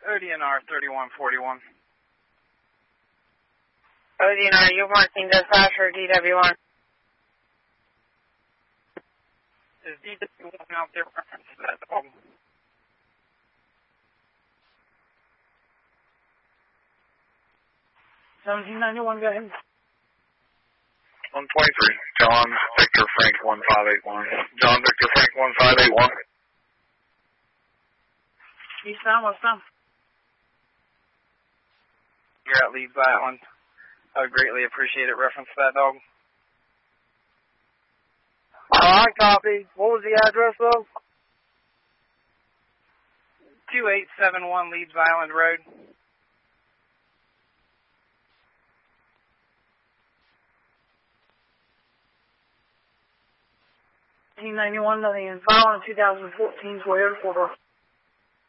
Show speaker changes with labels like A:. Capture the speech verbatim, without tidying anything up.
A: O D N R thirty-one forty-one.
B: O D N R, you marking dispatcher D W one.
A: Is D W one out there reference to that dog?
B: seventeen ninety-one, go ahead.
C: one twenty-three, John Victor Frank one five eight one. John Victor Frank one five eight one.
B: Eastbound, westbound.
A: You're at Leeds Island. I would greatly appreciate it. Reference to that dog.
B: Alright, copy. What was the address, though?
A: two eight seven one Leeds Island Road.
B: eighteen ninety-one, nothing in file on two thousand fourteen Toyota four door.